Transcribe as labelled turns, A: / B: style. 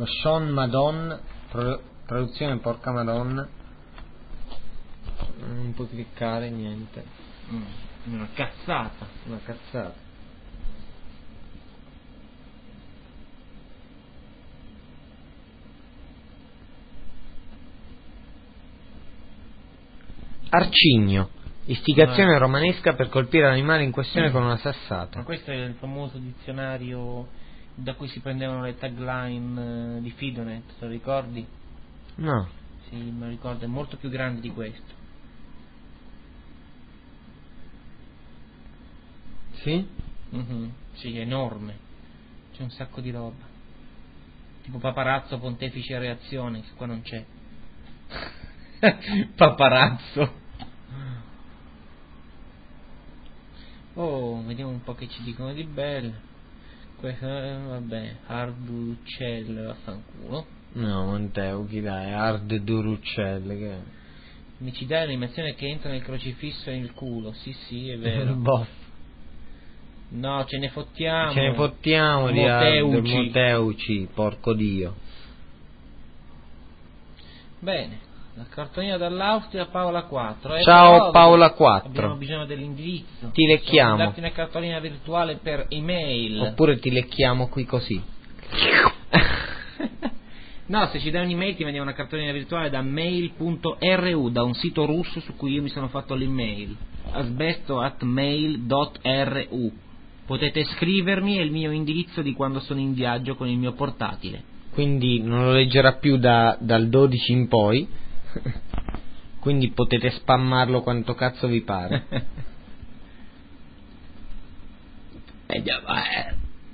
A: Cochon Madonna, traduzione porca Madonna. Non puoi cliccare niente.
B: Una cazzata.
A: Una cazzata. Arcigno, istigazione romanesca per colpire l'animale in questione con una sassata.
B: Ma questo è il famoso dizionario da cui si prendevano le tagline di Fidonet, te lo ricordi?
A: No.
B: Sì, me lo ricordo, è molto più grande di questo.
A: Sì?
B: Sì, è enorme, c'è un sacco di roba, tipo paparazzo, pontefice, reazione, che qua non c'è. Paparazzo. Oh, vediamo un po' che ci dicono di bello. Questo, vabbè, hard uccello, vaffanculo.
A: No, Monteo, chi dai? Hard Duruccelle, che è?
B: Micidiale l'animazione che entra nel crocifisso e nel culo, sì, è vero.
A: Boh.
B: No, ce ne fottiamo.
A: Ce ne fottiamo di Hard
B: Moteuci.
A: Moteuci, porco dio.
B: Bene. La cartolina dall'Austria, Paola 4.
A: Ciao
B: però
A: Paola 4.
B: Abbiamo bisogno dell'indirizzo.
A: Ti lecchiamo.
B: Possiamo darti una cartolina virtuale per email.
A: Oppure ti lecchiamo qui così.
B: No, se ci dai un'email ti mandiamo una cartolina virtuale da mail.ru, da un sito russo su cui io mi sono fatto l'email. asbesto@mail.ru. Potete scrivermi, è il mio indirizzo di quando sono in viaggio con il mio portatile.
A: Quindi non lo leggerà più dal 12 in poi. Quindi potete spammarlo quanto cazzo vi pare.
B: Già,